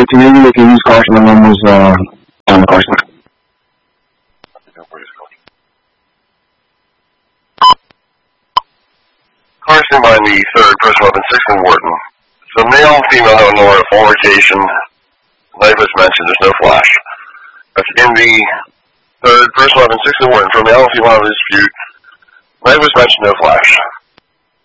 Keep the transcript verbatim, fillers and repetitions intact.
fifteen, if you use caution, the one was uh, on the caution. Caution by the third person weapon, sixteen Wharton. So male, female have no full rotation. Knife was mentioned, there's no flash. That's in the third person weapon, sixteen Wharton. For male, female have a dispute. Knife was mentioned, no flash.